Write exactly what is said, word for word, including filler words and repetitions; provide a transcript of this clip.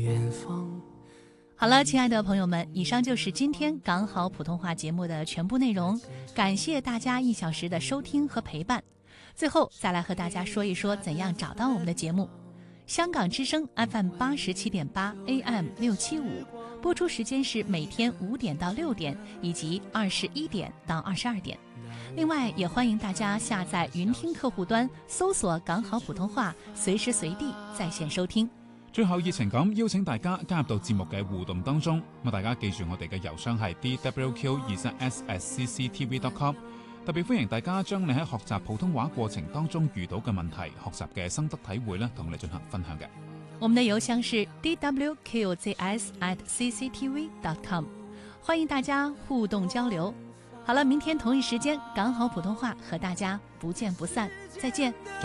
远方。 好了，亲爱的朋友们，以上就是今天港好普通话节目的全部内容，感谢大家一小时的收听和陪伴。最后再来和大家说一说怎样找到我们的节目。香港之声 F M 八十七点八 A M 六七五，播出时间是每天五点到六点，以及二十一點到二十二點。另外，也歡迎大家下載雲聽客戶端，搜索港好普通話，隨時隨地在線收聽。 最後熱情咁邀請大家加入到節目嘅互動當中，咁大家記住我哋嘅郵箱係 d w q 二三 s at c c t v dot com， 特別歡迎大家將你喺學習普通話過程當中遇到嘅問題、學習嘅心得體會咧，同你進行分享嘅。 我們的郵箱是 d w q z s at c c t v dot com， 歡迎大家互動交流。好了，明天同一時間港好普通話和大家不見不散，再見。